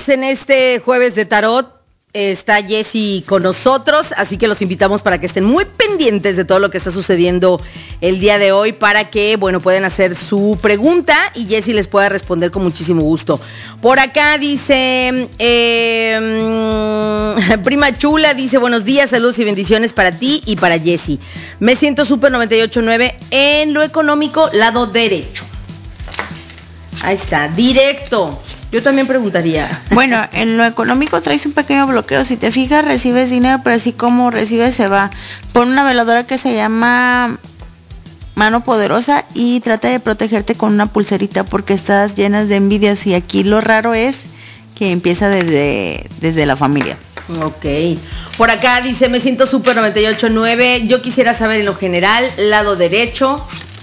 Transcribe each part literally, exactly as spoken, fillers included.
estamos en este jueves de tarot. Está Jessy con nosotros, así que los invitamos para que estén muy pendientes de todo lo que está sucediendo el día de hoy para que, bueno, puedan hacer su pregunta y Jessy les pueda responder con muchísimo gusto. Por acá dice, eh, Prima Chula dice, buenos días, saludos y bendiciones para ti y para Jessy. Me siento súper noventa y ocho punto nueve en lo económico, lado derecho. Ahí está, directo. Yo también preguntaría. Bueno, en lo económico traes un pequeño bloqueo. Si te fijas, recibes dinero, pero así como recibes, se va. Pon una veladora que se llama Mano Poderosa y trata de protegerte con una pulserita porque estás llenas de envidias. Y aquí lo raro es que empieza desde, desde la familia. Ok. Por acá dice, me siento súper noventa y ocho punto nueve. Yo quisiera saber en lo general, lado derecho.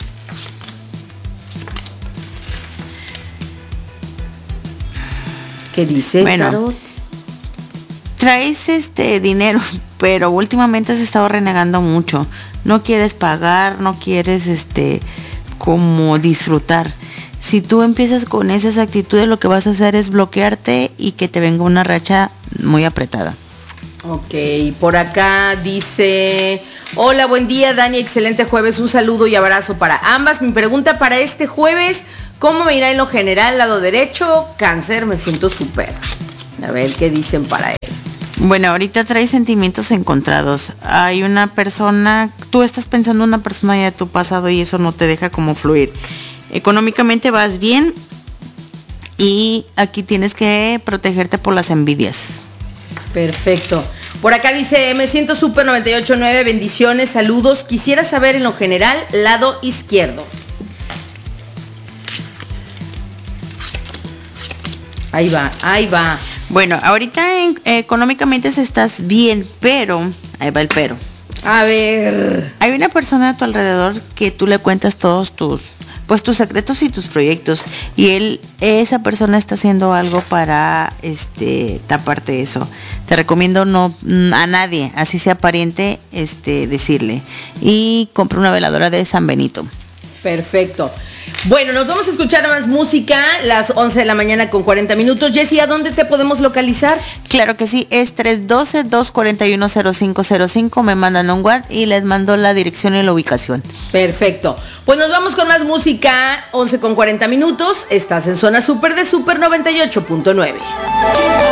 ¿Qué dice? Bueno, Tarot? Traes este dinero, pero últimamente has estado renegando mucho. No quieres pagar, no quieres este como disfrutar. Si tú empiezas con esas actitudes, lo que vas a hacer es bloquearte y que te venga una racha muy apretada. Ok, por acá dice, hola, buen día Dani, excelente jueves, un saludo y abrazo para ambas. Mi pregunta para este jueves, ¿cómo me irá en lo general? Lado derecho, cáncer, me siento súper. A ver qué dicen para él. Bueno, ahorita traes sentimientos encontrados. Hay una persona, tú estás pensando en una persona de tu pasado y eso no te deja como fluir. Económicamente vas bien y aquí tienes que protegerte por las envidias. Perfecto. Por acá dice, me siento súper noventa y ocho punto nueve, bendiciones, saludos. Quisiera saber en lo general, lado izquierdo. Ahí va, ahí va. Bueno, ahorita en, eh, económicamente estás bien, pero, ahí va el pero. A ver. Hay una persona a tu alrededor que tú le cuentas todos tus, pues tus secretos y tus proyectos, y él, esa persona está haciendo algo para, este, taparte eso. Te recomiendo no, a nadie, así sea pariente, este, decirle. Y compra una veladora de San Benito. Perfecto. Bueno, nos vamos a escuchar más música, las once de la mañana con cuarenta minutos. Jessy, ¿a dónde te podemos localizar? Claro que sí, es tres uno dos, dos cuatro uno, cero cinco cero cinco. Me mandan un WhatsApp y les mando la dirección y la ubicación. Perfecto. Pues nos vamos con más música, once con cuarenta minutos. Estás en Zona Super de Super noventa y ocho punto nueve.